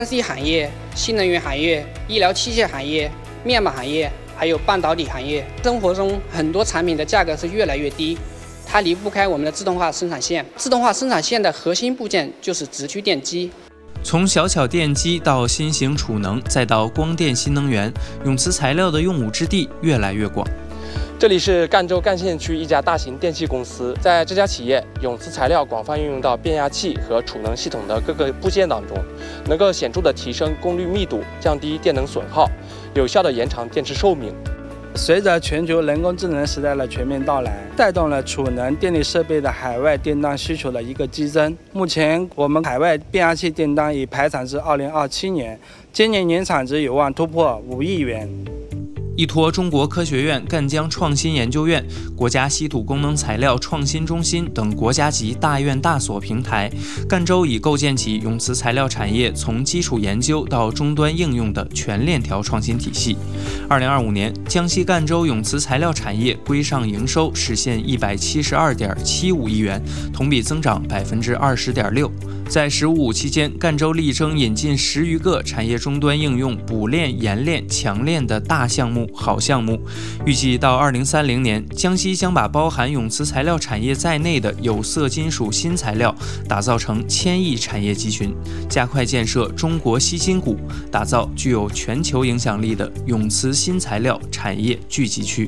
3C 行业、新能源行业、医疗器械行业、面板行业，还有半导体行业。生活中很多产品的价格是越来越低，它离不开我们的自动化生产线。自动化生产线的核心部件就是直驱电机。 从小巧电机到新型储能，再到光电新能源，永磁材料的用武之地越来越广。 这里是赣州赣县区一家大型电器公司，在这家企业，永磁材料广泛运用到变压器和储能系统的各个部件当中，能够显著地提升功率密度，降低电能损耗，有效地延长电池寿命。 随着全球人工智能时代的全面到来，带动了储能电力设备的海外订单需求的一个激增。目前，我们海外变压器订单已排产至2027年，今年年产值有望突破5亿元。 依托中国科学院赣江创新研究院、国家稀土功能材料创新中心等国家级大院大所平台，赣州已构建起永磁材料产业从基础研究到终端应用的全链条创新体系。2025年，江西赣州永磁材料产业规上营收实现172.75亿元，同比增长20.6%。 在“十五五”期间，赣州力争引进10余个产业终端应用补链、冶炼、强链的大项目、好项目。预计到2030年，江西将把包含永磁材料产业在内的有色金属新材料打造成1000亿产业集群，加快建设中国稀金谷，打造具有全球影响力的永磁新材料产业聚集区。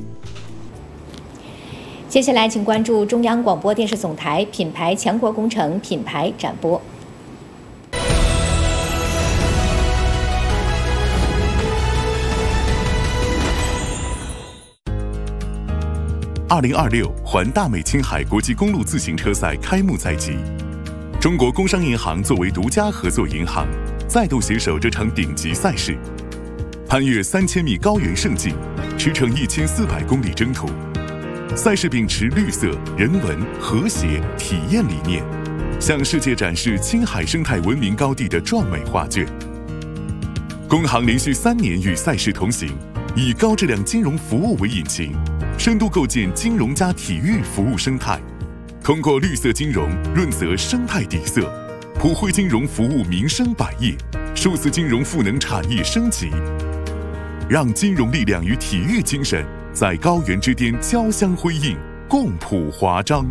接下来，请关注中央广播电视总台品牌强国工程品牌展播。 2026环大美青海国际公路自行车赛开幕在即，中国工商银行作为独家合作银行，再度携手这场顶级赛事，攀越3000米高原圣境，驰骋1400公里征途。赛事秉持绿色、人文、和谐、体验理念，向世界展示青海生态文明高地的壮美画卷。工行连续3年与赛事同行，以高质量金融服务为引擎。 深度构建金融加体育服务生态，通过绿色金融润泽生态底色，普惠金融服务民生百业，数字金融赋能产业升级，让金融力量与体育精神在高原之巅交相辉映，共谱华章。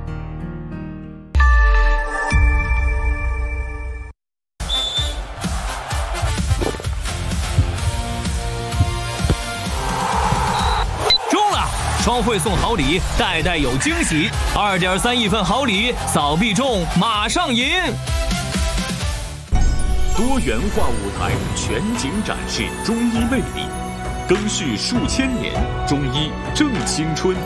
双汇送好礼，代代有惊喜。2.3亿份好礼，扫必中，马上赢！ 多元化舞台全景展示中医魅力，更续数千年，中医正青春。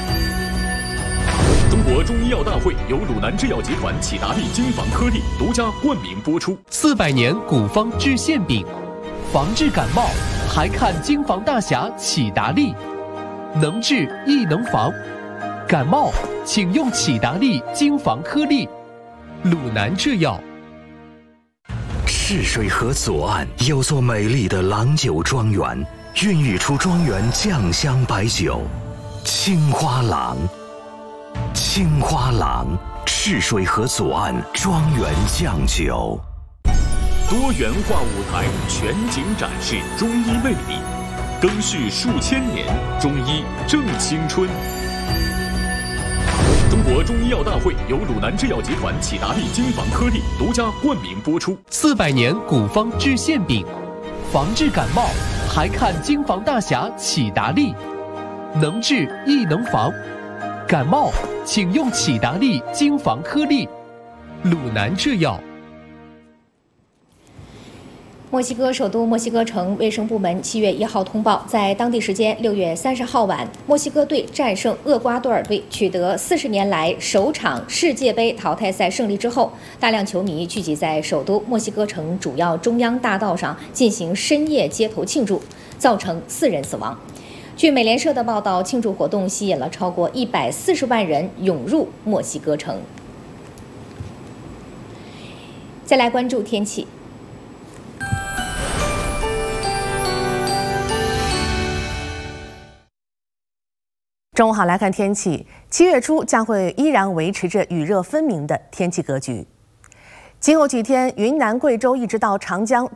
中国中医药大会由鲁南制药集团启达利金防颗粒独家冠名播出。 400年古方治馅饼，防治感冒还看金防大侠启达利。 能治亦能防，感冒请用启达利金防颗粒。鲁南制药。 赤水河左岸有座美丽的郎酒庄园，孕育出庄园酱香白酒——青花郎。青花郎，赤水河左岸庄园酱酒。 多元化舞台全景展示中医魅力。 更续数千年，中医正青春。中国中医药大会由鲁南制药集团启达利金防颗粒独家冠名播出。 400年古方治馅饼，防治感冒还看金防大侠启达利。能治亦能防，感冒请用启达利金防颗粒。鲁南制药。 墨西哥首都墨西哥城卫生部门7月1号通报，在当地时间6月30号晚，墨西哥队战胜厄瓜多尔队，取得40年来首场世界杯淘汰赛胜利之后，大量球迷聚集在首都墨西哥城主要中央大道上进行深夜街头庆祝，造成4人死亡。据美联社的报道，庆祝活动吸引了超过140万人涌入墨西哥城。再来关注天气。 中午好，来看天气。7月初将会依然维持着雨热分明的天气格局。今后几天，云南、贵州一直到长江